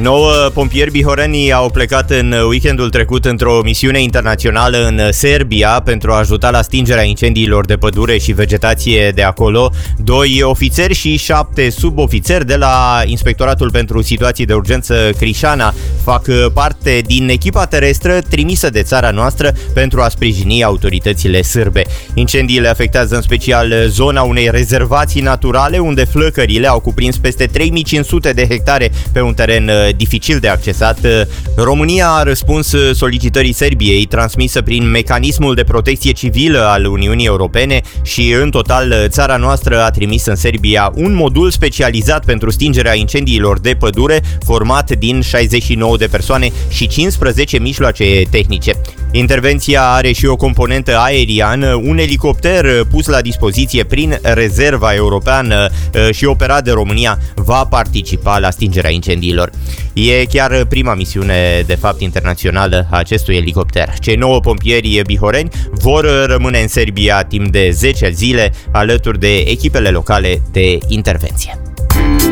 9 pompieri bihoreni au plecat în weekendul trecut într-o misiune internațională în Serbia pentru a ajuta la stingerea incendiilor de pădure și vegetație de acolo. 2 ofițeri și 7 subofițeri de la Inspectoratul pentru Situații de Urgență Crișana fac parte din echipa terestră trimisă de țara noastră pentru a sprijini autoritățile sârbe. Incendiile afectează în special zona unei rezervații naturale unde flăcările au cuprins peste 3500 de hectare pe un teren dificil de accesat. România a răspuns solicitării Serbiei transmisă prin mecanismul de protecție civilă al Uniunii Europene și în total țara noastră a trimis în Serbia un modul specializat pentru stingerea incendiilor de pădure format din 69 de persoane și 15 mijloace tehnice. Intervenția are și o componentă aeriană, un elicopter pus la dispoziție prin rezerva europeană și operat de România va participa la stingerea incendiilor. E chiar prima misiune, de fapt, internațională a acestui elicopter. Cei 9 pompieri bihoreni vor rămâne în Serbia timp de 10 zile alături de echipele locale de intervenție.